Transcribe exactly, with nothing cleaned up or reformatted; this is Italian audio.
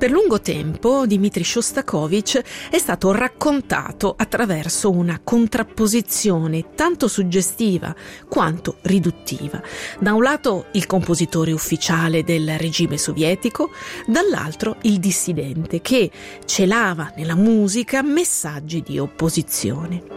Per lungo tempo Dmitri Shostakovich è stato raccontato attraverso una contrapposizione tanto suggestiva quanto riduttiva. Da un lato il compositore ufficiale del regime sovietico, dall'altro il dissidente che celava nella musica messaggi di opposizione.